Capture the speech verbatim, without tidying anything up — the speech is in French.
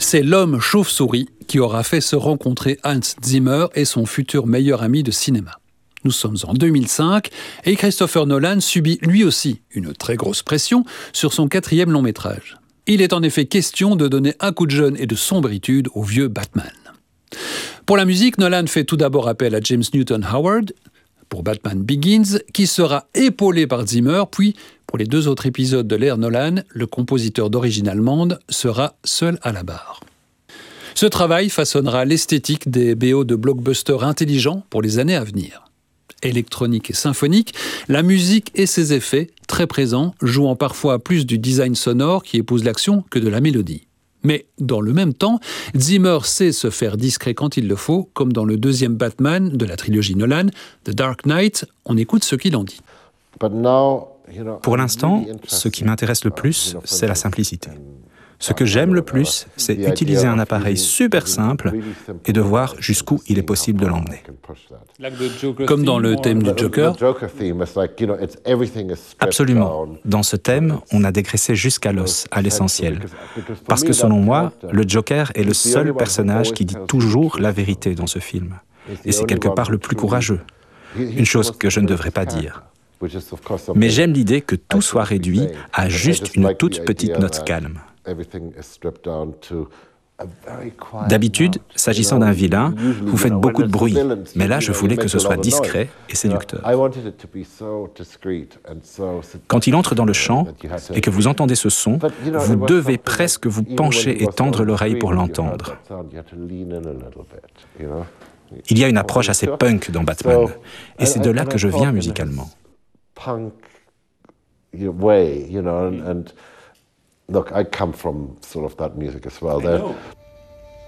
C'est l'homme chauve-souris qui aura fait se rencontrer Hans Zimmer et son futur meilleur ami de cinéma. Nous sommes en deux mille cinq et Christopher Nolan subit lui aussi une très grosse pression sur son quatrième long métrage. Il est en effet question de donner un coup de jeune et de sombritude au vieux Batman. Pour la musique, Nolan fait tout d'abord appel à James Newton Howard pour Batman Begins, qui sera épaulé par Zimmer, puis pour les deux autres épisodes de l'ère Nolan, le compositeur d'origine allemande sera seul à la barre. Ce travail façonnera l'esthétique des B O de blockbusters intelligents pour les années à venir. Électronique et symphonique, la musique et ses effets, très présents, jouant parfois plus du design sonore qui épouse l'action que de la mélodie. Mais dans le même temps, Zimmer sait se faire discret quand il le faut, comme dans le deuxième Batman de la trilogie Nolan, The Dark Knight. On écoute ce qu'il en dit. Pour l'instant, ce qui m'intéresse le plus, c'est la simplicité. Ce que j'aime le plus, c'est utiliser un appareil super simple et de voir jusqu'où il est possible de l'emmener. Comme dans le thème du Joker. Absolument. Dans ce thème, on a dégraissé jusqu'à l'os, à l'essentiel. Parce que selon moi, le Joker est le seul personnage qui dit toujours la vérité dans ce film. Et c'est quelque part le plus courageux. Une chose que je ne devrais pas dire. Mais j'aime l'idée que tout soit réduit à juste une toute petite note calme. D'habitude, s'agissant d'un vilain, vous faites beaucoup de bruit, mais là, je voulais que ce soit discret et séducteur. Quand il entre dans le champ et que vous entendez ce son, vous devez presque vous pencher et tendre l'oreille pour l'entendre. Il y a une approche assez punk dans Batman, et c'est de là que je viens musicalement. Look, I come from sort of that music as well. There,